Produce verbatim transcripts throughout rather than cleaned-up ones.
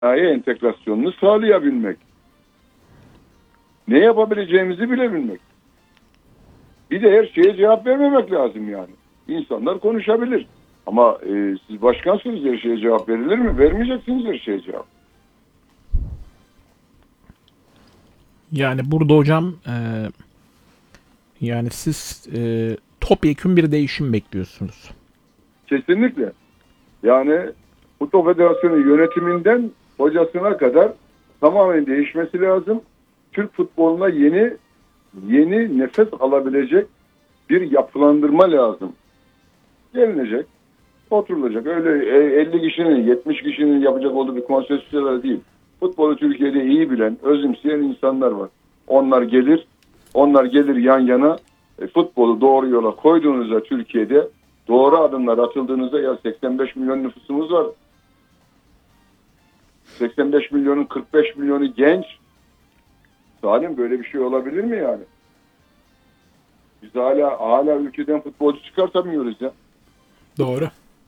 entegrasyonunu sağlayabilmek. Ne yapabileceğimizi bilebilmek. Bir de her şeye cevap vermemek lazım yani. İnsanlar konuşabilir. Ama e, siz başkansınız, her şeye cevap verilir mi? Vermeyeceksiniz her şeye cevap. Yani burada hocam e, yani siz e, topyekün bir değişim bekliyorsunuz. Kesinlikle. Yani Futbol Federasyonu yönetiminden hocasına kadar tamamen değişmesi lazım. Türk futboluna yeni yeni nefes alabilecek bir yapılandırma lazım. Gelinecek, oturulacak. Öyle elli kişinin, yetmiş kişinin yapacak olduğu bir konsensüsler değil. Futbolu Türkiye'de iyi bilen, özümseyen insanlar var. Onlar gelir, onlar gelir yan yana. E, futbolu doğru yola koyduğunuzda Türkiye'de, doğru adımlar atıldığınızda, ya seksen beş milyon nüfusumuz var. seksen beş milyonun kırk beş milyonu genç. Salim, böyle bir şey olabilir mi yani? Biz hala hala ülkeden futbolcu çıkartamıyoruz ya. Doğru.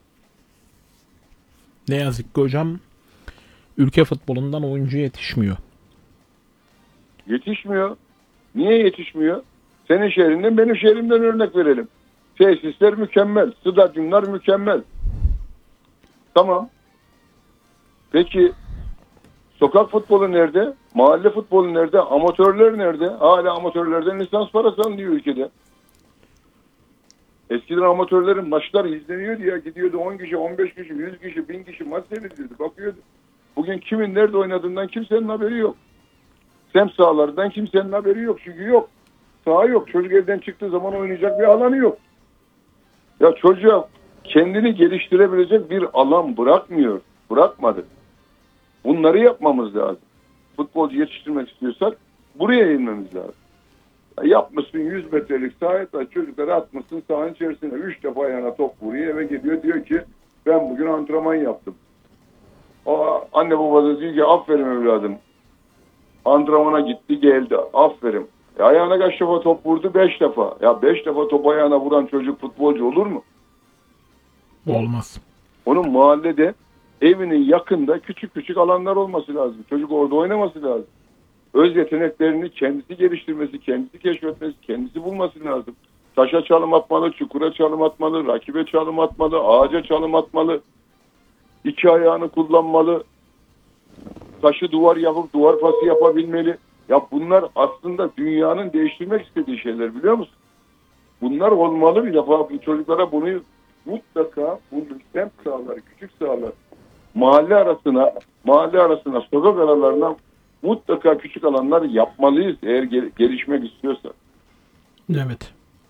Ne yazık ki hocam ülke futbolundan oyuncu yetişmiyor. Yetişmiyor. Niye yetişmiyor? Senin şehrinden benim şehrimden örnek verelim. Tesisler mükemmel. Stadyumlar mükemmel. Tamam. Peki sokak futbolu nerede? Mahalle futbolu nerede? Amatörler nerede? Hala amatörlerden lisans parası alınıyor ülkede. Eskiden amatörlerin maçları izleniyordu ya. Gidiyordu on kişi, on beş kişi, yüz kişi, bin kişi maç seyrediyordu. Bakıyordu. Bugün kimin nerede oynadığından kimsenin haberi yok. Semt sahalarından kimsenin haberi yok. Çünkü yok. Saha yok. Çocuk evden çıktığı zaman oynayacak bir alanı yok. Ya çocuğa kendini geliştirebilecek bir alan bırakmıyor. Bırakmadı. Bunları yapmamız lazım. Futbolcu yetiştirmek istiyorsak buraya inmemiz lazım. Ya yapmışsın yüz metrelik sahaya, çocukları atmışsın sahanın içerisine. Üç defa yana top vuruyor, eve geliyor, diyor ki ben bugün antrenman yaptım. O anne baba da diyor ki aferin evladım. Antrenmana gitti geldi. Aferin. E ayağına kaç defa top vurdu? Beş defa. Ya beş defa top ayağına vuran çocuk futbolcu olur mu? Olmaz. Onun mahallede, evinin yakında küçük küçük alanlar olması lazım. Çocuk orada oynaması lazım. Öz yeteneklerini kendisi geliştirmesi, kendisi keşfetmesi, kendisi bulması lazım. Taşa çalım atmalı, çukura çalım atmalı, rakibe çalım atmalı, ağaca çalım atmalı. İki ayağını kullanmalı. Taşı duvar yapıp duvar pası yapabilmeli. Ya bunlar aslında dünyanın değiştirmek istediği şeyler, biliyor musun? Bunlar olmalı bir defa. Bu çocuklara bunu mutlaka, bu semt sahaları, küçük sahalar, mahalle arasına, mahalle arasına, sokak aralarına mutlaka küçük alanlar yapmalıyız eğer gel- gelişmek istiyorsa. Evet.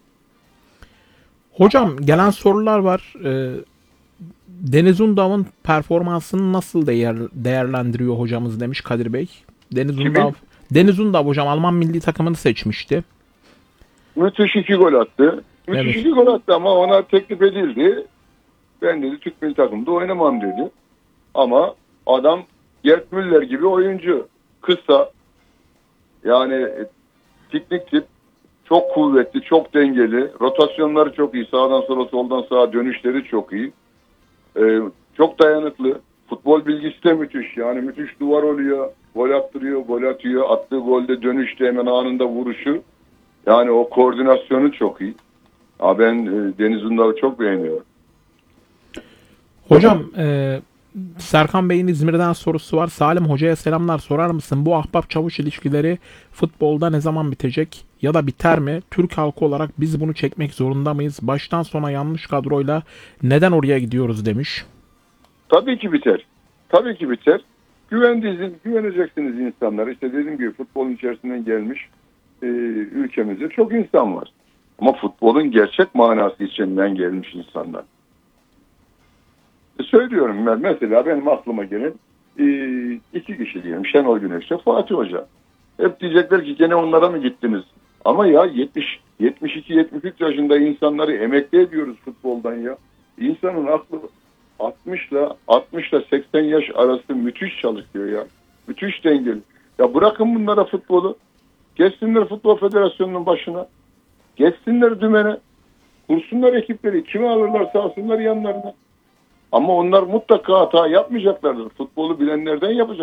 Hocam gelen sorular var. Ee, Deniz Undav'ın performansını nasıl değer, değerlendiriyor hocamız demiş Kadir Bey. Deniz Kimin? Undav, Deniz Undav hocam Alman milli takımını seçmişti. Müthiş iki gol attı. Müthiş Evet. iki gol attı ama ona teklif edildi. Ben dedi Türk milli takımda oynamam dedi. Ama adam Gerd Müller gibi oyuncu. Kısa. Yani teknik tip. Çok kuvvetli, çok dengeli. Rotasyonları çok iyi. Sağdan sola, soldan sağa dönüşleri çok iyi. Ee, çok dayanıklı. Futbol bilgisi de müthiş. Yani müthiş duvar oluyor. Gol attırıyor, gol atıyor. Attığı golde dönüşte hemen anında vuruşu. Yani o koordinasyonu çok iyi. Ya ben e, Deniz Undav'ı çok beğeniyorum. Hocam e, Serkan Bey'in İzmir'den sorusu var. Salim Hoca'ya selamlar, sorar mısın? Bu ahbap çavuş ilişkileri futbolda ne zaman bitecek? Ya da biter mi? Türk halkı olarak biz bunu çekmek zorunda mıyız? Baştan sona yanlış kadroyla neden oraya gidiyoruz demiş. Tabii ki biter. Tabii ki biter. Güvendiğiniz, güveneceksiniz insanlara. İşte dediğim gibi futbolun içerisinden gelmiş e, ülkemizde çok insan var. Ama futbolun gerçek manası içinden gelmiş insanlar. E, söylüyorum ben, mesela benim aklıma gelen e, iki kişi diyelim. Şenol Güneş'te Fatih Hoca. Hep diyecekler ki gene onlara mı gittiniz? Ama ya yetmiş, yetmiş iki yetmiş üç yaşında insanları emekli ediyoruz futboldan ya. İnsanın aklı altmışla altmışla seksen yaş arası müthiş çalışıyor ya. Müthiş dengeli. Ya bırakın bunlara futbolu. Geçsinler Futbol Federasyonu'nun başına. Geçsinler dümene. Kursunlar ekipleri. Kimi alırlarsa alsınlar yanlarına. Ama onlar mutlaka hata yapmayacaklardır. Futbolu bilenlerden yapacak.